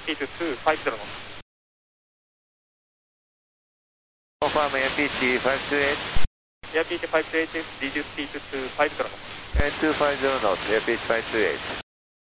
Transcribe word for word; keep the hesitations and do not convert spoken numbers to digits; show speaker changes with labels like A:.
A: speed to two five zero knots.
B: Confirm A P T five two eight.
A: A P T five two eight, reduce speed to two five zero knots.
B: Uh, two five zero knots, A P T five two eight.